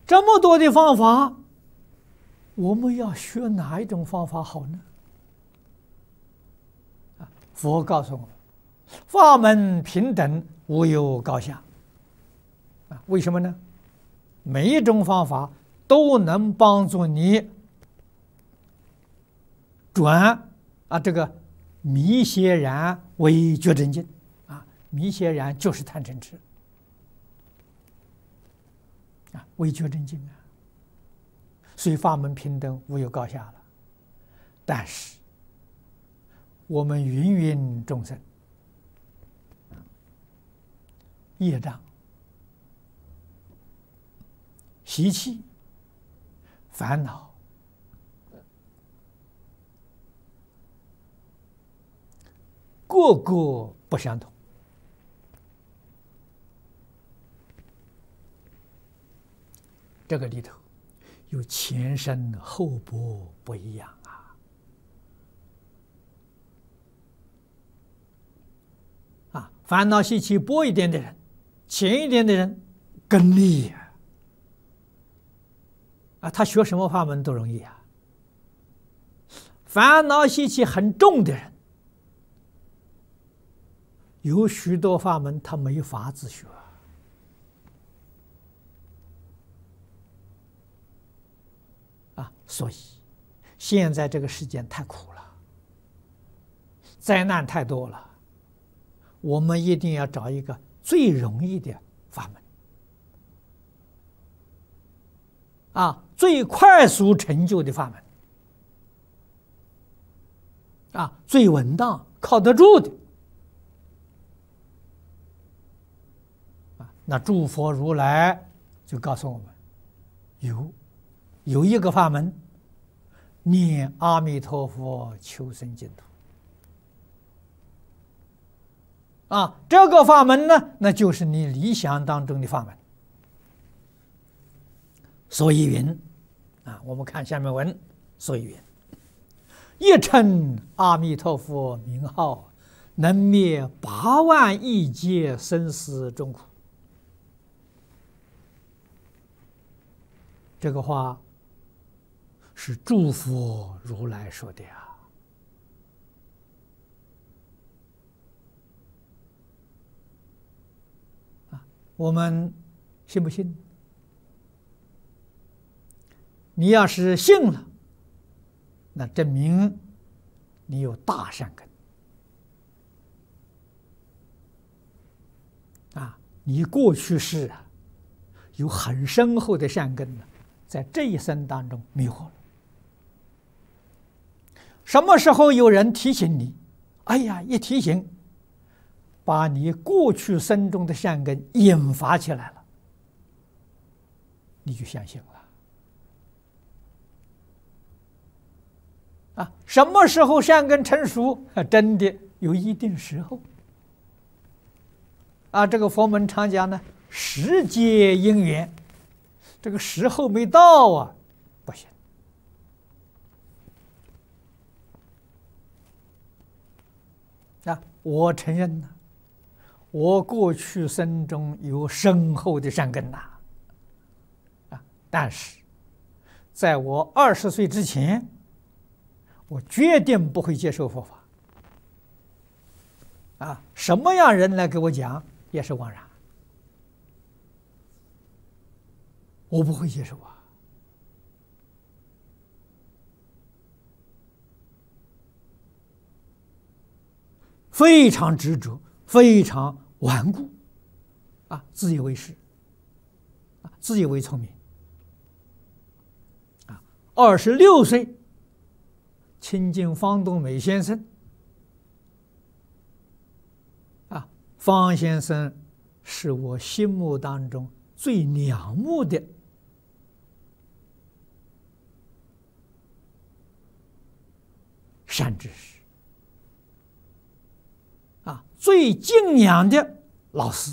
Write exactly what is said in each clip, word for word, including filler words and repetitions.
这么多的方法，我们要学哪一种方法好呢？啊，佛告诉我们，法门平等，无有高下。啊，为什么呢？每一种方法都能帮助你转啊这个迷邪然为觉真境。啊，迷邪然就是贪嗔痴。啊，为觉真境啊。所以法门平等，无有高下了。但是我们芸芸众生，业障、习气、烦恼，个个不相同。这个里头有前生后薄不一样啊！啊，烦恼习气薄一点的人，浅一点的人更厉呀！啊，他学什么法门都容易啊。烦恼习气很重的人，有许多法门他没法子学。啊，所以现在这个世间太苦了，灾难太多了，我们一定要找一个最容易的法门，啊，最快速成就的法门，啊，最稳当、靠得住的。啊，那诸佛如来就告诉我们，有。有一个法门，念阿弥陀佛求生净土。啊，这个法门呢，那就是你理想当中的法门。所以云，啊，我们看下面文，所以云：一称阿弥陀佛名号，能灭八万亿劫生死众苦。这个话是诸佛如来说的呀。啊，我们信不信？你要是信了，那证明你有大善根。啊，你过去世啊，有很深厚的善根呢，在这一生当中迷惑了。什么时候有人提醒你？哎呀，一提醒，把你过去生中的善根引发起来了，你就相信了。啊，什么时候善根成熟？真的有一定时候。啊，这个佛门常讲呢，时节因缘，这个时候没到啊，不行。啊，我承认呢，我过去生中有深厚的善根呐。啊，但是在我二十岁之前，我决定不会接受佛法。啊，什么样人来给我讲也是枉然，我不会接受啊。非常执着，非常顽固，啊，自以为是，啊，自以为聪明，啊，二十六岁亲近方东美先生，啊，方先生是我心目当中最仰慕的善知识。啊，最敬仰的老师，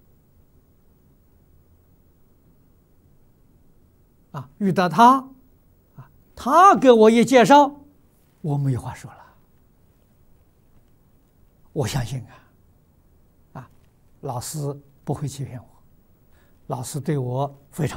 啊，遇到他，啊，他给我一介绍，我没话说了。我相信啊，啊，老师不会欺骗我，老师对我非常。